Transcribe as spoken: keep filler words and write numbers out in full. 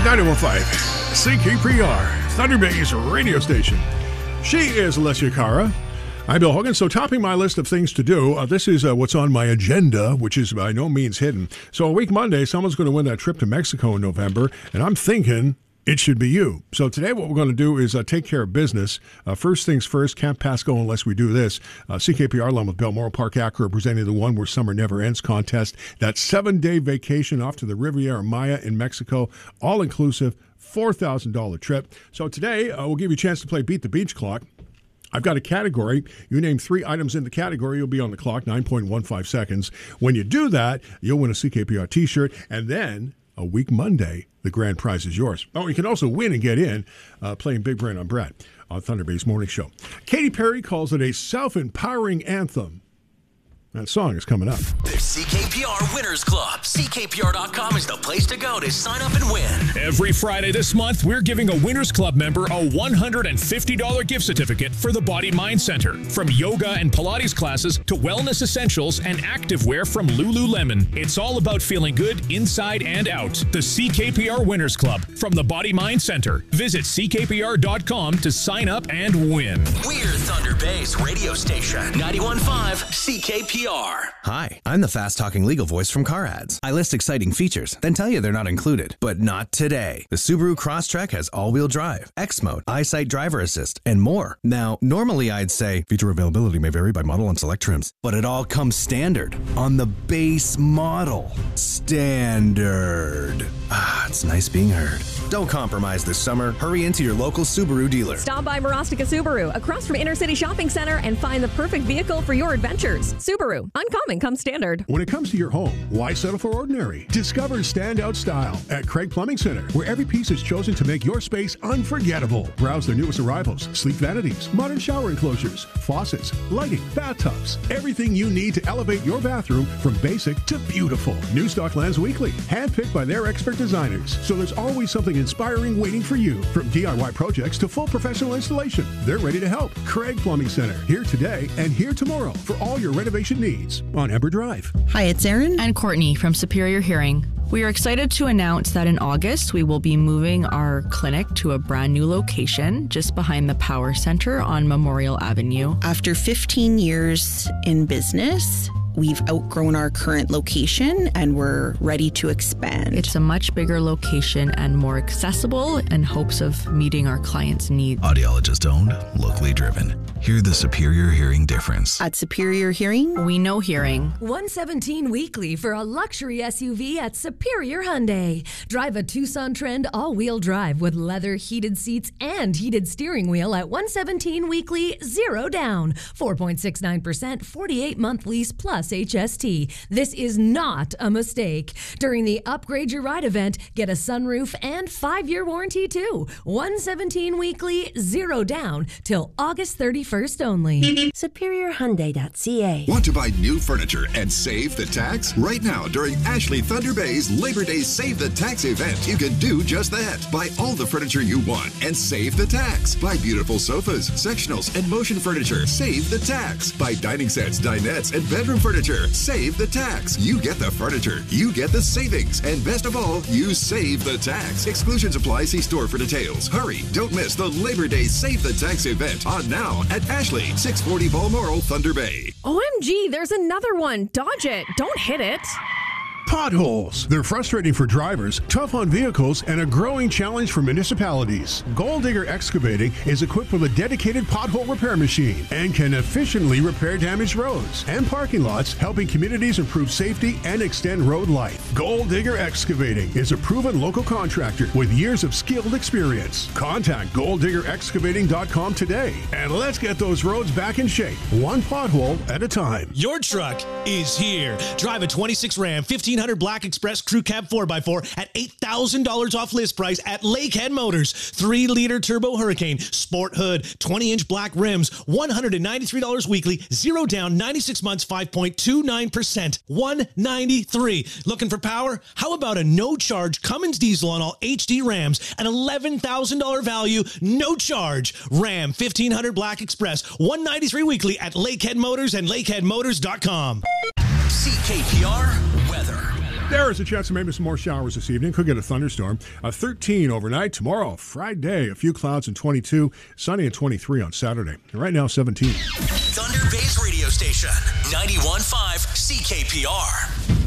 ninety-one point five C K P R, Thunder Bay's radio station. She is Alessia Cara. I'm Bill Hogan. So topping my list of things to do, uh, this is uh, what's on my agenda, which is by no means hidden. So a week Monday, someone's going to win that trip to Mexico in November, and I'm thinking it should be you. So today what we're going to do is uh, take care of business. Uh, first things first, can't pass go unless we do this. Uh, C K P R along with Balmoral Park Acura presenting the One Where Summer Never Ends contest. That seven-day vacation off to the Riviera Maya in Mexico, all-inclusive, four thousand dollars trip. So today uh, we'll give you a chance to play Beat the Beach Clock. I've got a category. You name three items in the category, you'll be on the clock, nine point one five seconds. When you do that, you'll win a C K P R t-shirt, and then a week Monday, the grand prize is yours. Oh, you can also win and get in uh, playing Big Brain on Brad on Thunder Bay's Morning Show. Katy Perry calls it a self-empowering anthem. That song is coming up. There's C K P R Winners Club. C K P R dot com is the place to go to sign up and win. Every Friday this month, we're giving a Winners Club member a one hundred fifty dollars gift certificate for the Body Mind Center. From yoga and Pilates classes to wellness essentials and activewear from Lululemon. It's all about feeling good inside and out. The C K P R Winners Club from the Body Mind Center. Visit C K P R dot com to sign up and win. We're Thunder Bay's radio station. ninety-one point five C K P R. Hi, I'm the fast-talking legal voice from Car Ads. I list exciting features, then tell you they're not included. But not today. The Subaru Crosstrek has all-wheel drive, X-Mode, EyeSight Driver Assist, and more. Now, normally I'd say feature availability may vary by model and select trims, but it all comes standard on the base model. Standard. Ah, it's nice being heard. Don't compromise this summer. Hurry into your local Subaru dealer. Stop by Marostica Subaru, across from Inner City Shopping Center, and find the perfect vehicle for your adventures. Subaru. Uncommon comes standard. When it comes to your home, why settle for ordinary? Discover standout style at Craig Plumbing Center, where every piece is chosen to make your space unforgettable. Browse their newest arrivals, sleek vanities, modern shower enclosures, faucets, lighting, bathtubs, everything you need to elevate your bathroom from basic to beautiful. New stock lands weekly, handpicked by their expert designers. So there's always something inspiring waiting for you. From D I Y projects to full professional installation, they're ready to help. Craig Plumbing Center, here today and here tomorrow for all your renovation needs on Ember Drive. Hi, it's Erin and Courtney from Superior Hearing. We are excited to announce that in August, we will be moving our clinic to a brand new location just behind the Power Center on Memorial Avenue. After fifteen years in business, we've outgrown our current location and we're ready to expand. It's a much bigger location and more accessible in hopes of meeting our clients' needs. Audiologist owned, locally driven. Hear the Superior Hearing difference. At Superior Hearing, we know hearing. one seventeen weekly for a luxury S U V at Superior Hyundai. Drive a Tucson Trend all-wheel drive with leather heated seats and heated steering wheel at one seventeen weekly, zero down. four point six nine percent, forty-eight month lease plus H S T. This is not a mistake. During the Upgrade Your Ride event, get a sunroof and five-year warranty too. one seventeen weekly, zero down till August thirty-first only. Superior Hyundai dot C A. Want to buy new furniture and save the tax? Right now, during Ashley Thunder Bay's Labor Day Save the Tax event, you can do just that. Buy all the furniture you want and save the tax. Buy beautiful sofas, sectionals, and motion furniture. Save the tax. Buy dining sets, dinettes, and bedroom furniture. Save the tax. You get the furniture. You get the savings. And best of all, you save the tax. Exclusions apply. See store for details. Hurry. Don't miss the Labor Day Save the Tax event on now at Ashley, six forty Balmoral, Thunder Bay. O M G, there's another one. Dodge it. Don't hit it. Potholes. They're frustrating for drivers, tough on vehicles, and a growing challenge for municipalities. Gold Digger Excavating is equipped with a dedicated pothole repair machine and can efficiently repair damaged roads and parking lots, helping communities improve safety and extend road life. Gold Digger Excavating is a proven local contractor with years of skilled experience. Contact gold digger excavating dot com today and let's get those roads back in shape, one pothole at a time. Your truck is here. Drive a twenty-six Ram fifteen hundred Black Express Crew Cab four by four at eight thousand dollars off list price at Lakehead Motors. three liter turbo Hurricane, sport hood, twenty inch black rims, one hundred ninety-three dollars weekly, zero down, ninety-six months, five point two nine percent, one hundred ninety-three dollars. Looking for power? How about a no-charge Cummins diesel on all H D Rams? An eleven thousand dollars value, no charge. Ram fifteen hundred Black Express, one hundred ninety-three dollars weekly at Lakehead Motors and lakehead motors dot com. C K P R Weather. There is a chance of maybe some more showers this evening. Could get a thunderstorm. Uh, thirteen overnight. Tomorrow, Friday, a few clouds and twenty-two. Sunny and twenty-three on Saturday. And right now, seventeen. Thunder Bay's radio station, ninety-one point five C K P R.